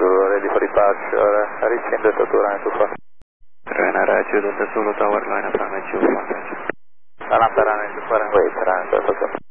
ready for departure, reaching the Saturn 25. Ryanair attitude on the Zulu Tower, line up runway 25. Line up runway 25, wait, runway 25.